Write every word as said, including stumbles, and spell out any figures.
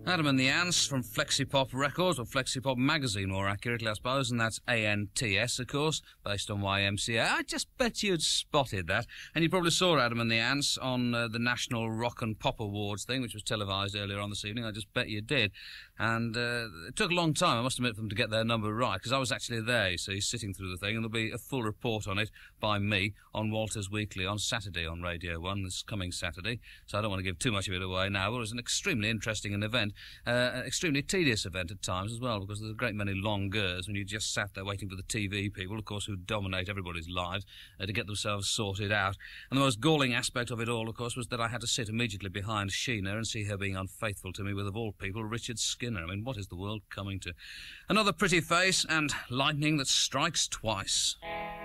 Adam and the Ants from Flexipop Records, or Flexipop Magazine more accurately, I suppose, and that's A N T S, of course, based on Y M C A. I just bet you'd spotted that. And you probably saw Adam and the Ants on uh, the National Rock and Pop Awards thing, which was televised earlier on this evening. I just bet you did. And uh, it took a long time, I must admit, for them to get their number right, because I was actually there, you see, sitting through the thing, and there'll be a full report on it by me on Walters Weekly on Saturday on Radio one, this coming Saturday. So I don't want to give too much of it away now, but it was an extremely interesting event. Uh, an extremely tedious event at times as well, because there's a great many long gers when you just sat there waiting for the T V people, of course, who dominate everybody's lives, uh, to get themselves sorted out. And the most galling aspect of it all, of course, was that I had to sit immediately behind Sheena and see her being unfaithful to me with, of all people, Richard Skinner. I mean, what is the world coming to? Another pretty face and lightning that strikes twice.